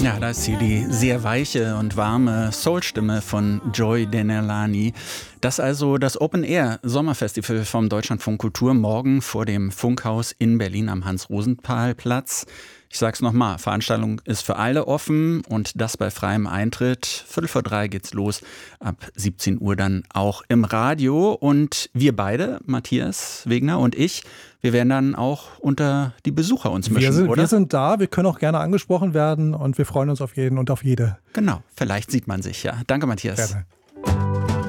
Ja, da ist sie, die sehr weiche und warme Soul-Stimme von Joy Denelani. Das also das Open-Air-Sommerfestival vom Deutschlandfunk Kultur morgen vor dem Funkhaus in Berlin am Hans-Rosenthal-Platz. Ich sag's nochmal, Veranstaltung ist für alle offen und das bei freiem Eintritt. 2:45 geht's los, ab 17 Uhr dann auch im Radio. Und wir beide, Matthias Wegner und ich, wir werden dann auch unter die Besucher uns mischen, oder? Wir sind da, wir können auch gerne angesprochen werden und wir freuen uns auf jeden und auf jede. Genau, vielleicht sieht man sich ja. Danke, Matthias. Gerne.